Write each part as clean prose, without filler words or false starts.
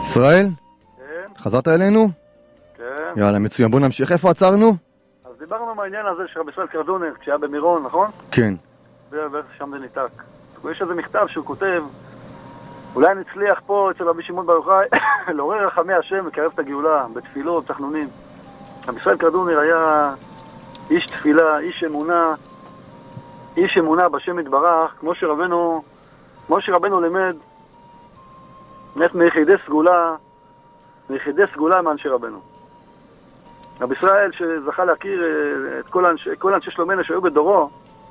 ישראל? כן. חזרת אלינו? כן. יאללה, מצוין. בוא נמשיך. איפה עצרנו? אז דיברנו מהעניין הזה של רבי ישראל קרדונר, כשהיה במירון, נכון? כן. ואיך שם זה ניתק. יש איזה מכתב שהוא כותב, אולי נצליח פה אצל רבי שמעון בר יוחאי לעורר רחמי השם לקרב את הגאולה, בתפילות, תחנונים. רבי ישראל קרדונר היה איש תפילה, איש אמונה בשם יתברך, כמו שרבנו לימד, מיחידי סגולה מאנשי רבנו. רבי ישראל שזכה להכיר את כל אנשי שלומנו שהיו בדורו,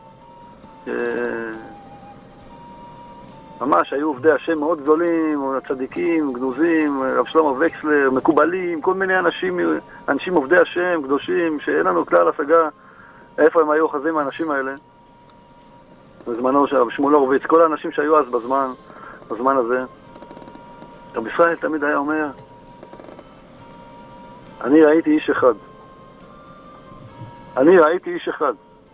ממש היו עובדי השם מאוד גדולים, צדיקים, גנוזים, רב שלמה וקסלר, מקובלים, כל מיני אנשים עובדי השם, קדושים, שאין לנו כלל השגה איפה הם היו אוחזים האנשים האלה. בזמנו של רב שמואל הורוביץ, כל האנשים שהיו אז בזמן הזה. רבי ישראל תמיד היה אומר, אני ראיתי איש אחד.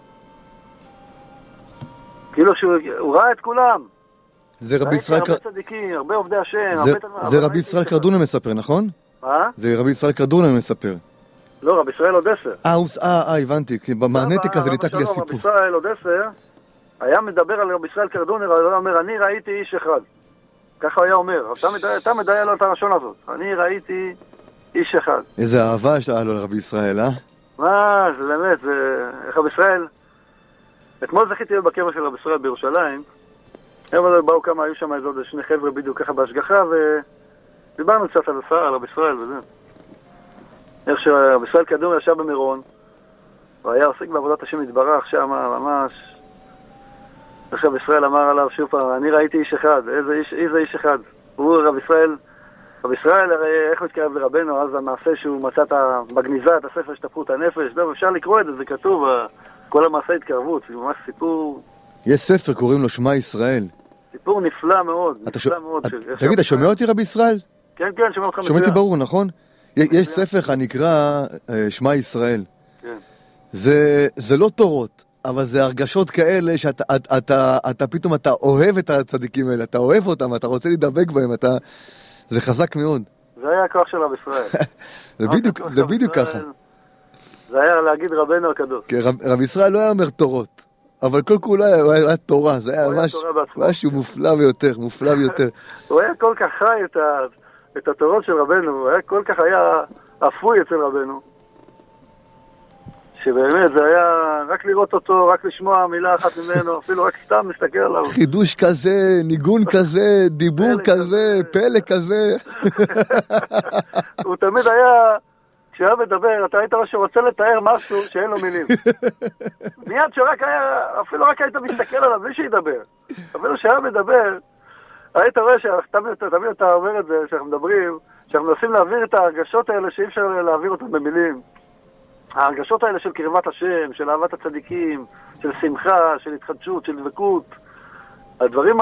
כאילו שהוא ראה את כולם. זה רבי ישראל הרבה צדיקים, הרבה עובדי השם. זה רבי ישראל קרדונר מספר, נכון? מה? זה רבי ישראל קרדונר מספר. לא, רבי ישראל אודסר. הבנתי, כי במענטק הזה ניתק לי הסיפור. רבי ישראל אודסר היה מדבר על רבי ישראל קרדונר, הוא אומר, אני ראיתי איש אחד. ככה הוא היה אומר, אתה מדיה לו את הראשון הזאת. אני ראיתי איש אחד. איזה אהבה היה לו לרבי ישראל, מה, זה באמת, איך רבי ישראל, אתמול זכיתי להיות בקבר של רבי ישראל בירושלים, באו כמה, היו שם איזה שני חבר'ה בדיוק ככה בהשגחה, ודיברנו קצת על רבי ישראל וזה. איך שרבי ישראל קרדונר ישב במירון, והיה עוסק בעבודת השם יתברך שם, ממש. איך רבי ישראל אמר עליו שוב פעם, אני ראיתי איש אחד, איזה איש אחד. הוא רבי ישראל, הרי איך הוא התקרב לרבנו, אז המעשה שהוא מצא בגניזה, את הספר שתפרות הנפש, אפשר לקרוא את זה, זה כתוב, כל המעשה התקרבות, זה ממש סיפור... יש ספר, קוראים לו שמע ישראל. סיפור נפלא מאוד, תגיד, אתה שומע אותי רבי ישראל? כן, שומע אותך מצוין. שומעתי ברור, נכון? יש ספר הנקרא שמע ישראל. כן. זה לא תורות, אבל זה הרגשות כאלה שאתה פתאום אתה אוהב את הצדיקים האלה, אתה אוהב אותם, אתה רוצה להידבק בהם, זה חזק מאוד. זה היה הכוח של רבי ישראל. זה בדיוק ככה. זה היה להגיד רבנו הקדוש. רבי ישראל לא היה אומר תורות, אבל כל כולה היה תורה, זה היה משהו מופלא ביותר. הוא היה כל כך חי את התורות של רבנו, הוא היה כל כך אפוי אצל רבנו, שבאמת זה היה רק לראות אותו, רק לשמוע מילה אחת ממנו, אפילו רק סתם מסתכל עליו. חידוש כזה, ניגון כזה, דיבור כזה, פלא כזה. הוא תמיד היה, כשהיה מדבר, אתה היית שרוצה לתאר משהו שאין לו מילים. מיד שרק היה, אפילו רק היית מסתכל עליו בלי שידבר. אפילו שהיה מדבר, היית רואה תמיד אתה אומר את זה, שאנחנו מדברים, שאנחנו מנסים להעביר את ההרגשות האלה שאי אפשר להעביר אותם במילים. ההרגשות האלה של קרבת השם, של אהבת הצדיקים, של שמחה, של התחדשות, של דבקות, הדברים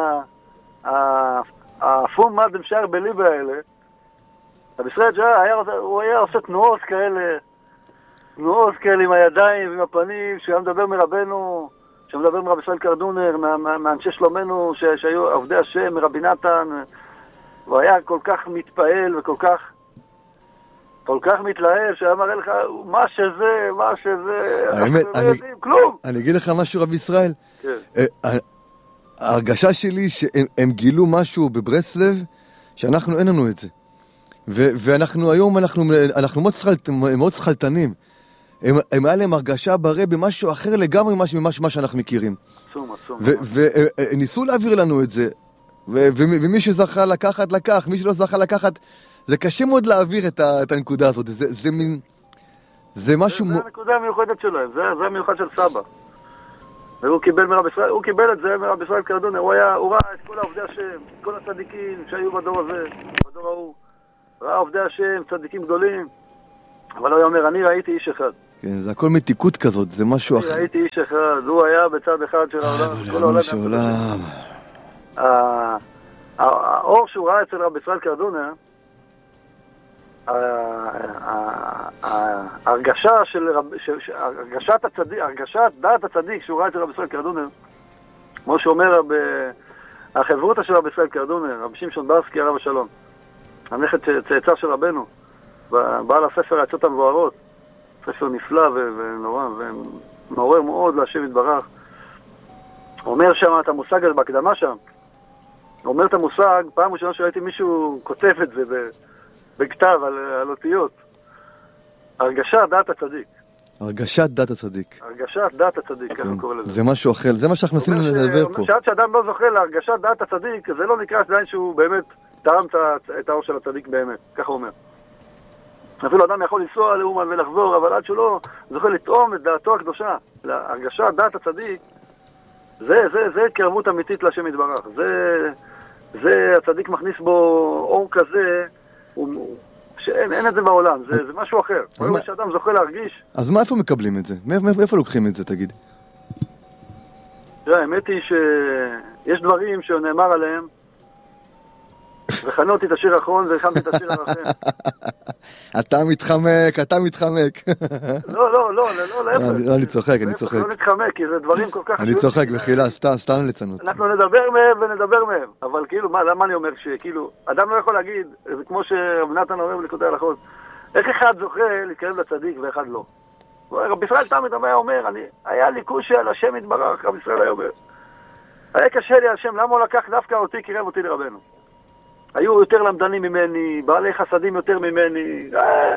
הפום מאדם שער בליבה האלה, רבי ישראל הוא היה עושה תנועות כאלה עם הידיים ועם הפנים, שהיה מדבר מרבנו, שהיה מדבר מרבי ישראל קרדונר, מאנשי שלומנו שהיו עובדי השם, מרבי נתן, הוא היה כל כך מתפעל וכל כך מתלהב, שהיה מראה לך מה שזה, האמת, כלום. אני אגיד לך משהו רבי ישראל, כן. ההרגשה שלי שהם גילו משהו בברסלב, שאנחנו אין לנו את זה. ואנחנו היום, אנחנו מאוד שחלטנים. הם היה להם הרגשה ברבי משהו אחר לגמרי ממה שאנחנו מכירים. עצום. וניסו להעביר לנו את זה. ומי שזכה לקח, מי שלא זכה לקחת, זה קשה מאוד להעביר את הנקודה הזאת. זה משהו... זה הנקודה המיוחדת שלהם, זה המיוחד של סבא. והוא קיבל מרבי ישראל, הוא קיבל את זה מרבי ישראל קרדונר, הוא ראה את כל עובדי השם, כל הצדיקים שהיו בדור הזה, בדור ההוא. ראה עובדי השם, צדיקים גדולים, אבל הוא היה אומר, אני ראיתי איש אחד. כן, זה הכל מתיקות כזאת, זה משהו אחר. אני ראיתי איש אחד, הוא היה בצד אחד של העולם, כל העולם. האור שהוא ראה אצל רבי ישראל קרדונר, הרגשת דעת הצדיק שהוא ראה אצל רבי ישראל קרדונר, כמו שאומר החברותא של רבי ישראל קרדונר, רבי שמשון ברסקי הרב השלום, הנכד צאצא של רבנו, בעל הספר העצות המבוארות, ספר נפלא ונורא, ומעורר מאוד להשם יתברך. אומר שם את המושג הזה בהקדמה שם, אומר את המושג, פעם ראשונה שראיתי מישהו כותב את זה בכתב על אותיות, הרגשת דעת הצדיק. הרגשת דעת הצדיק. הרגשת דעת הצדיק, ככה קורא לזה. זה משהו אחר, זה מה שאנחנו מנסים לדבר פה. שעד שאדם לא זוכה להרגשת דעת הצדיק, זה לא נקרא עדיין שהוא באמת טעם את האור של הצדיק באמת, ככה הוא אומר. אפילו אדם יכול לנסוע לאומן ולחזור, אבל עד שהוא לא זוכה לטעום את דעתו הקדושה, להרגשת דעת הצדיק, זה התקרבות אמיתית להשם יתברך. זה הצדיק מכניס בו אור כזה, שאין את זה בעולם, זה משהו אחר. כל מה שאדם זוכה להרגיש. אז איפה מקבלים את זה? מאיפה לוקחים את זה, תגיד? האמת היא שיש דברים שנאמר עליהם, וחנותי את השיר האחרון והכנתי את השיר הרחם. אתה מתחמק. לא, להפך. לא, אני צוחק. לא נתחמק, כי זה דברים כל כך... אני צוחק, בחילה, סתם ליצנות. אנחנו נדבר מהם, אבל כאילו, למה אני אומר שכאילו, אדם לא יכול להגיד, זה כמו שנתן אומר בליקוטי הלכות, איך אחד זוכה להתקרב לצדיק ואחד לא. רבי ישראל תמיד היה אומר, היה לי קושי על השם יתברך, רבי ישראל היה אומר. היה קשה לי על השם, למה הוא לקח דווקא אותי, קירב אותי לרבנו. היו יותר למדנים ממני, בעלי חסדים יותר ממני.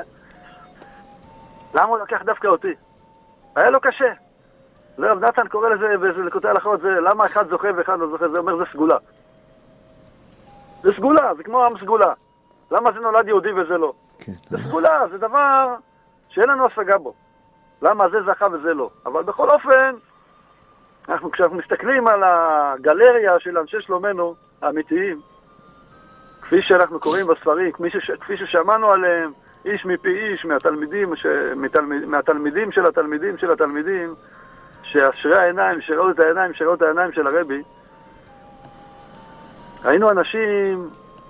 למה הוא לקח דווקא אותי? היה לו קשה. רב נתן קורא לזה, וזה לקוטי הלכות, זה למה אחד זוכה ואחד לא זוכה, זה אומר זה סגולה. זה סגולה, זה כמו עם סגולה. למה זה נולד יהודי וזה לא? זה סגולה, זה דבר שאין לנו השגה בו. למה זה זכה וזה לא? אבל בכל אופן, כשאנחנו מסתכלים על הגלריה של אנשי שלומנו האמיתיים, כפי שאנחנו קוראים בספרים, כפי ששמענו עליהם, איש מפי איש, מהתלמידים של התלמידים של התלמידים, שאשרי העיניים, שראו את העיניים, שראו את העיניים של הרבי, היינו אנשים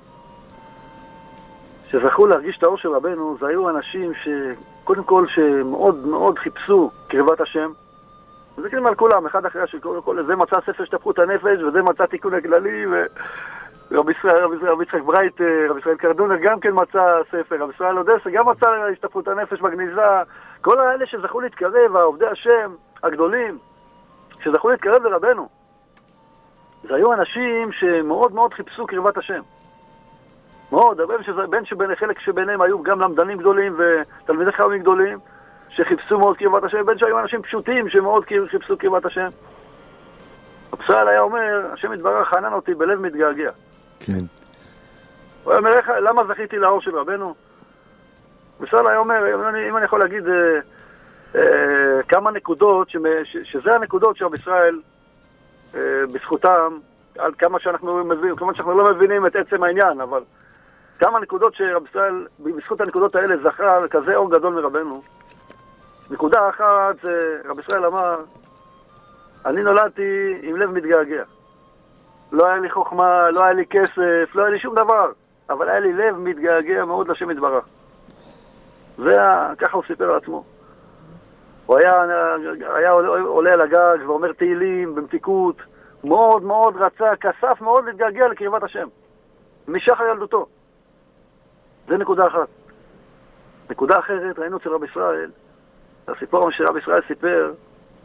שזכו להרגיש את האור של רבנו, זה היו אנשים שקודם כל שמאוד מאוד חיפשו קרבת השם, וזה כאילו על כולם, אחד אחרי השני, זה מצא ספר שתפכות הנפש, וזה מצא תיקון הכללי, רבי יצחק ברייט, רבי ישראל קרדונר גם כן מצא ספר, רבי ישראל אודסה גם מצא השתפכות הנפש בגניזה, כל האלה שזכו להתקרב, העובדי השם הגדולים, שזכו להתקרב לרבנו, זה היו אנשים שמאוד מאוד חיפשו קרבת השם. מאוד, בין חלק שביניהם היו גם למדנים גדולים ותלמידי חכמים גדולים, שחיפשו מאוד קרבת השם, בין שהיו אנשים פשוטים שמאוד חיפשו קרבת השם. הפסל היה אומר, השם יתברך חנן אותי בלב מתגעגע. כן. הוא אומר, למה זכיתי לאור של רבנו? הפסל היה אומר, אם אני יכול להגיד כמה נקודות, שזה הנקודות של ישראל, בזכותם, על כמה שאנחנו מבינים, כמה שאנחנו לא מבינים את עצם העניין, אבל כמה נקודות שרב ישראל, בזכות הנקודות האלה זכה כזה אור גדול מרבנו. נקודה אחת, רב ישראל אמר, אני נולדתי עם לב מתגעגע. לא היה לי חוכמה, לא היה לי כסף, לא היה לי שום דבר, אבל היה לי לב מתגעגע מאוד לשם יתברך. ככה הוא סיפר על עצמו. הוא היה עולה על הגג ואומר תהילים במתיקות, מאוד מאוד רצה, כסף מאוד להתגעגע לקרבת השם. משחר ילדותו. זה נקודה אחת. נקודה אחרת, ראינו אצל רב ישראל, הסיפור שרב ישראל סיפר,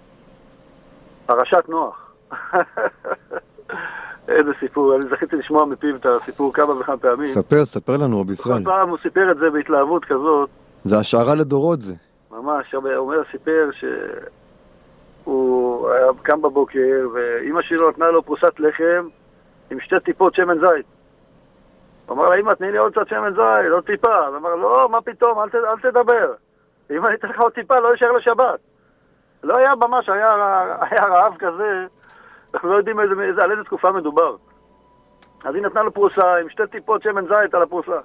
פרשת נוח. איזה סיפור, אני זכיתי לשמוע מפיו את הסיפור כמה וכמה פעמים. ספר לנו רב ישראל. כל פעם הוא סיפר את זה בהתלהבות כזאת. זה השערה לדורות זה. ממש, הוא סיפר שהוא היה קם בבוקר ואמא שלו נתנה לו פרוסת לחם עם 2 טיפות שמן זית. הוא אמר לה, אמא, תני לי עוד קצת שמן זית, עוד טיפה. הוא אמר, לא, מה פתאום, אל תדבר. אם אני אתן לך עוד טיפה, לא יישאר לשבת. לא היה ממש, היה רעב כזה, אנחנו לא יודעים על איזה תקופה מדובר. אז היא נתנה לו פרוסה עם 2 טיפות שמן זית על הפרוסה.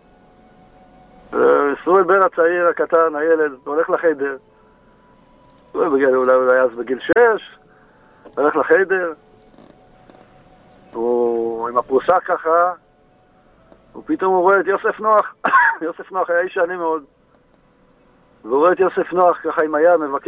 סרואל בר הצעיר הקטן, הילד, הולך לחדר. אולי היה אז בגיל 6, הולך לחדר. הוא עם הפרוסה ככה, ופתאום הוא רואה את יוסף נוח. יוסף נוח היה איש עני מאוד. והוא רואה את יוסף נוח ככה עם היד, מבקש